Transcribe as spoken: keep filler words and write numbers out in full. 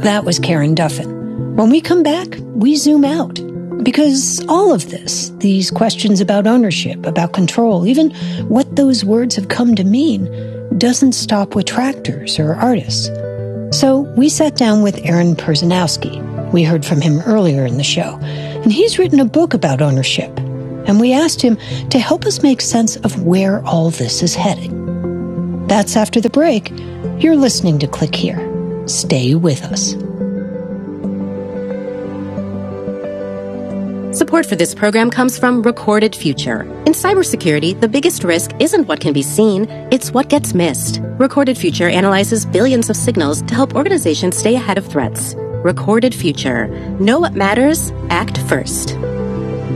That was Karen Duffin. When we come back, we zoom out. Because all of this, these questions about ownership, about control, even what those words have come to mean, doesn't stop with tractors or artists. So we sat down with Aaron Perzanowski. We heard from him earlier in the show. And he's written a book about ownership. And we asked him to help us make sense of where all this is heading. That's after the break. You're listening to Click Here. Stay with us. Support for this program comes from Recorded Future. In cybersecurity, the biggest risk isn't what can be seen, it's what gets missed. Recorded Future analyzes billions of signals to help organizations stay ahead of threats. Recorded Future. Know what matters? Act first.